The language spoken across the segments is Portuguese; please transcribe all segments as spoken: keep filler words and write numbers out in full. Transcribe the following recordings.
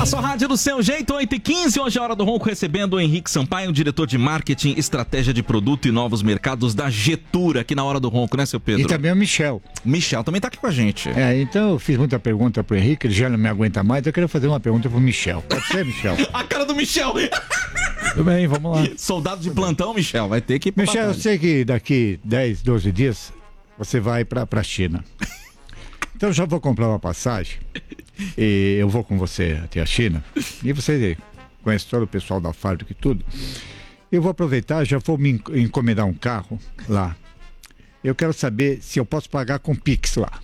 A sua rádio do seu jeito, oito e quinze, hoje é a Hora do Ronco, recebendo o Henrique Sampaio, diretor de marketing, estratégia de produto e novos mercados da Getura, aqui na Hora do Ronco, né, seu Pedro? E também o Michel. Michel também tá aqui com a gente. É, então eu fiz muita pergunta pro Henrique, ele já não me aguenta mais, eu quero fazer uma pergunta pro Michel. Pode ser, Michel? A cara do Michel! Tudo bem, vamos lá. Soldado de plantão, Michel, vai ter que ir pra Michel, eu batalha. sei que daqui dez, doze dias você vai pra, pra China. Então eu já vou comprar uma passagem e eu vou com você até a China. E você conhece todo o pessoal da fábrica e tudo. Eu vou aproveitar, já vou me enc- encomendar um carro lá. Eu quero saber se eu posso pagar com Pix lá.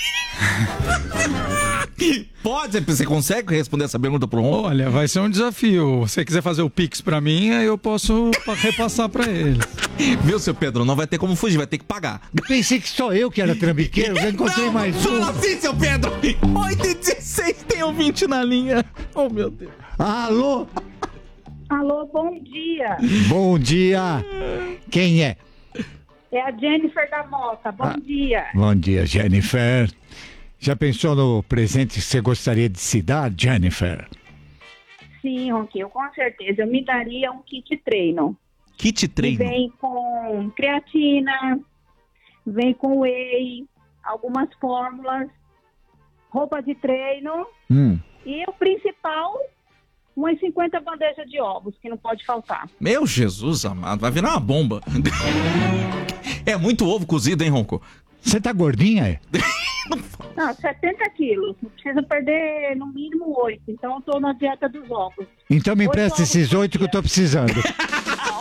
Pode? Você consegue responder essa pergunta pro Ronco? Olha, vai ser um desafio. Se você quiser fazer o Pix pra mim, aí eu posso pa- repassar pra ele. Viu, seu Pedro? Não vai ter como fugir, vai ter que pagar. Eu pensei que só eu que era trambiqueiro, já encontrei Não, mais um. fala assim, seu Pedro! oito e dezesseis, tem ouvinte na linha. Oh, meu Deus. Alô? Alô, bom dia. Bom dia. Quem é? É a Jennifer da Mota. Bom Ah. dia. Bom dia, Jennifer. Já pensou no presente que você gostaria de se dar, Jennifer? Sim, Ronquinho, com certeza. Eu me daria um kit treino. Kit Que treino. vem com creatina, vem com whey, algumas fórmulas, roupa de treino Hum. e o principal, umas cinquenta bandejas de ovos, que não pode faltar. Meu Jesus amado, vai virar uma bomba. É muito ovo cozido, hein, Ronco? Você tá gordinha, é? Não, setenta quilos. Não precisa perder no mínimo oito. Então eu tô na dieta dos ovos. Então me Oito empresta ovos esses por oito que eu dia. tô precisando.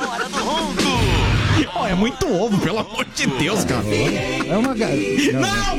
Oh, é muito ovo, pelo amor de Deus, cara. É uma... ga- Não, Não,